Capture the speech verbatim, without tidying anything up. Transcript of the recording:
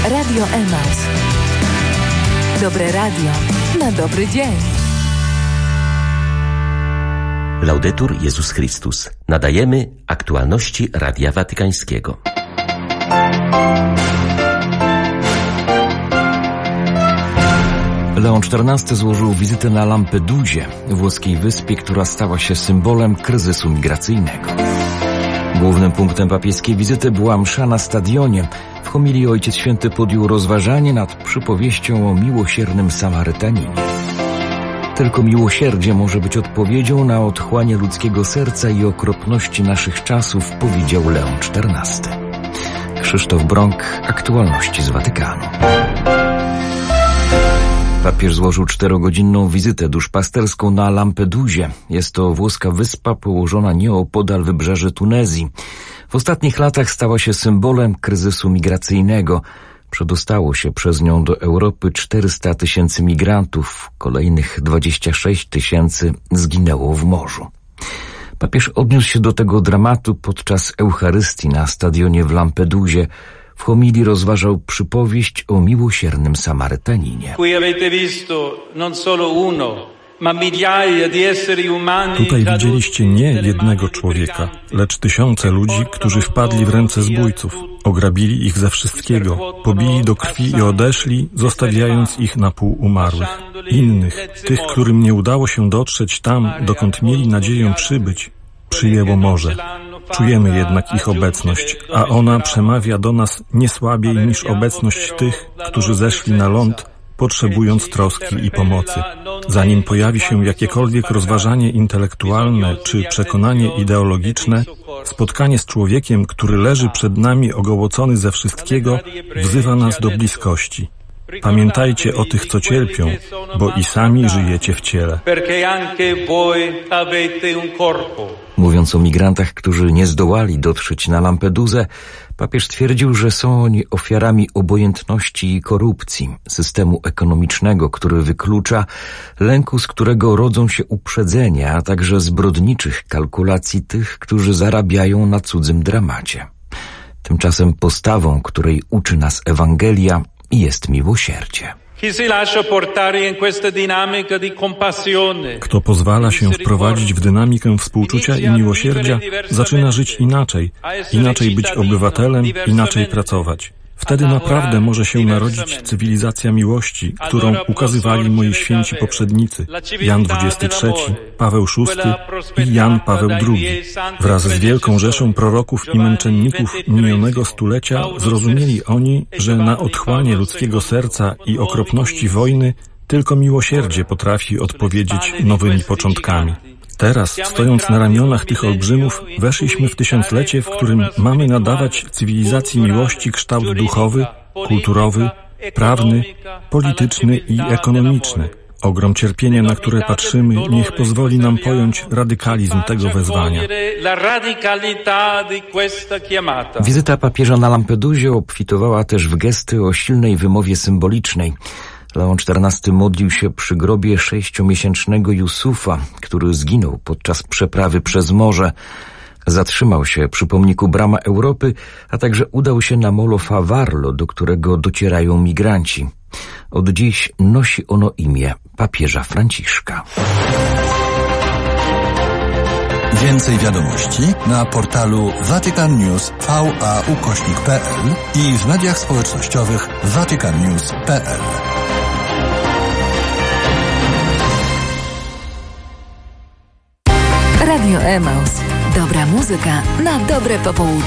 Radio Emaus. Dobre radio na dobry dzień. Laudetur Jezus Chrystus. Nadajemy aktualności Radia Watykańskiego. Leon czternasty złożył wizytę na Lampedusie, włoskiej wyspie, która stała się symbolem kryzysu migracyjnego. Głównym punktem papieskiej wizyty była msza na stadionie. W homilii Ojciec Święty podjął rozważanie nad przypowieścią o miłosiernym Samarytaninie. Tylko miłosierdzie może być odpowiedzią na otchłanie ludzkiego serca i okropności naszych czasów, powiedział Leon czternasty. Krzysztof Brąk, aktualności z Watykanu. Papież złożył czterogodzinną wizytę duszpasterską na Lampedusie. Jest to włoska wyspa położona nieopodal wybrzeży Tunezji. W ostatnich latach stała się symbolem kryzysu migracyjnego. Przedostało się przez nią do Europy czterysta tysięcy migrantów. Kolejnych dwadzieścia sześć tysięcy zginęło w morzu. Papież odniósł się do tego dramatu podczas Eucharystii na stadionie w Lampedusie. W homilii rozważał przypowieść o miłosiernym Samarytaninie. Tutaj widzieliście nie jednego człowieka, lecz tysiące ludzi, którzy wpadli w ręce zbójców, ograbili ich ze wszystkiego, pobili do krwi i odeszli, zostawiając ich na pół umarłych. Innych, tych, którym nie udało się dotrzeć tam, dokąd mieli nadzieję przybyć, przyjęło morze. Czujemy jednak ich obecność, a ona przemawia do nas nie słabiej niż obecność tych, którzy zeszli na ląd, potrzebując troski i pomocy. Zanim pojawi się jakiekolwiek rozważanie intelektualne czy przekonanie ideologiczne, spotkanie z człowiekiem, który leży przed nami ogołocony ze wszystkiego, wzywa nas do bliskości. Pamiętajcie o tych, co cierpią, bo i sami żyjecie w ciele. Mówiąc o migrantach, którzy nie zdołali dotrzeć na Lampedusę, papież stwierdził, że są oni ofiarami obojętności i korupcji, systemu ekonomicznego, który wyklucza, lęku, z którego rodzą się uprzedzenia, a także zbrodniczych kalkulacji tych, którzy zarabiają na cudzym dramacie. Tymczasem postawą, której uczy nas Ewangelia, jest miłosierdzie. Kto pozwala się wprowadzić w dynamikę współczucia i miłosierdzia, zaczyna żyć inaczej, inaczej być obywatelem, inaczej pracować. Wtedy naprawdę może się narodzić cywilizacja miłości, którą ukazywali moi święci poprzednicy, Jan dwudziesty trzeci, Paweł szósty i Jan Paweł drugi. Wraz z wielką rzeszą proroków i męczenników minionego stulecia zrozumieli oni, że na otchłanie ludzkiego serca i okropności wojny tylko miłosierdzie potrafi odpowiedzieć nowymi początkami. Teraz, stojąc na ramionach tych olbrzymów, weszliśmy w tysiąclecie, w którym mamy nadawać cywilizacji miłości kształt duchowy, kulturowy, prawny, polityczny i ekonomiczny. Ogrom cierpienia, na które patrzymy, niech pozwoli nam pojąć radykalizm tego wezwania. Wizyta papieża na Lampedusie obfitowała też w gesty o silnej wymowie symbolicznej. Leon czternasty modlił się przy grobie sześciomiesięcznego Jusufa, który zginął podczas przeprawy przez morze. Zatrzymał się przy pomniku Brama Europy, a także udał się na Molo Favarlo, do którego docierają migranci. Od dziś nosi ono imię papieża Franciszka. Więcej wiadomości na portalu Vatican News V A ukośnik P L i w mediach społecznościowych vatican news kropka p l. Radio Emaus. Dobra muzyka na dobre popołudnie.